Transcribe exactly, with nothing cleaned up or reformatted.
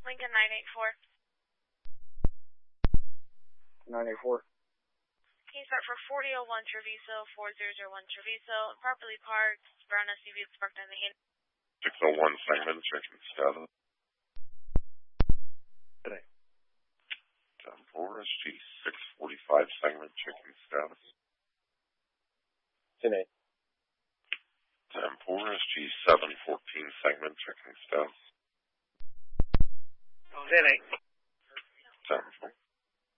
Lincoln nine eight four. nine eight four. Can you start for forty oh one Treviso, four zero zero one Treviso, improperly parked, brown S U V that's parked on the hand. six oh one segment, checking status. Today. ten four, S G six forty-five segment, checking status. Today. ten four, S G seven fourteen segment, checking status. Today. ten four.